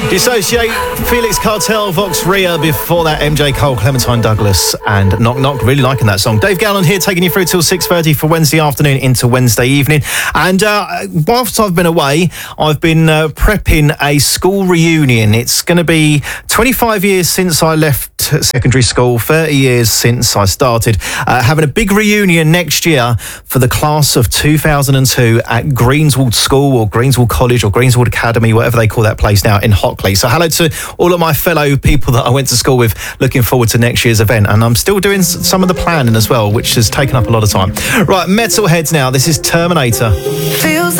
Dissociate, Felix Cartel, Vox Ria. Before that, MJ Cole, Clementine Douglas, and Knock Knock. Really liking that song. Dave Gallen here, taking you through till 6:30 for Wednesday afternoon into Wednesday evening. And whilst I've been away, I've been prepping a school reunion. It's going to be 25 years since I left secondary school, 30 years since I started. Having a big reunion next year for the class of 2002 at Greenswald School or Greenswald College or Greenswald Academy, whatever they call that place now in Hockley. So hello to all of my fellow people that I went to school with. Looking forward to next year's event. And I'm still doing some of the planning as well, which has taken up a lot of time. Right, Metalheads now. This is Terminator. Feels